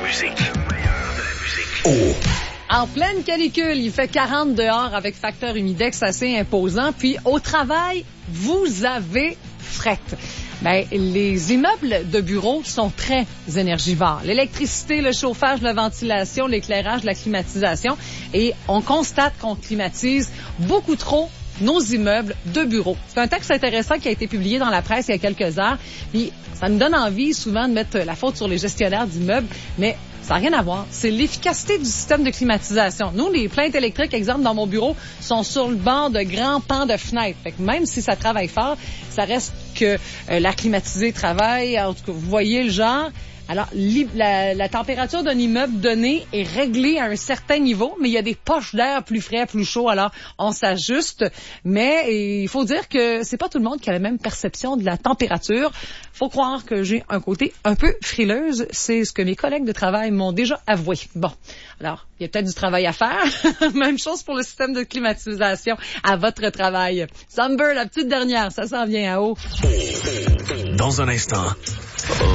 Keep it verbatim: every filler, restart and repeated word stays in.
musique. Oh. En pleine canicule, il fait quarante dehors avec facteur humidex assez imposant. Puis au travail, vous avez frette. Ben, les immeubles de bureaux sont très énergivores. L'électricité, le chauffage, la ventilation, l'éclairage, la climatisation. Et on constate qu'on climatise beaucoup trop nos immeubles de bureaux. C'est un texte intéressant qui a été publié dans la presse il y a quelques heures. Puis ça nous donne envie souvent de mettre la faute sur les gestionnaires d'immeubles, mais ça n'a rien à voir. C'est l'efficacité du système de climatisation. Nous, les plaintes électriques, exemple, dans mon bureau, sont sur le bord de grands pans de fenêtres. Fait que même si ça travaille fort, ça reste que euh, la climatisée travaille. En tout cas, vous voyez le genre. Alors, la, la température d'un immeuble donné est réglée à un certain niveau, mais il y a des poches d'air plus frais, plus chauds, alors on s'ajuste. Mais il faut dire que c'est pas tout le monde qui a la même perception de la température. Faut croire que j'ai un côté un peu frileuse. C'est ce que mes collègues de travail m'ont déjà avoué. Bon, alors, il y a peut-être du travail à faire. Même chose pour le système de climatisation à votre travail. Sunburn, la petite dernière, ça s'en vient à haut. Dans un instant...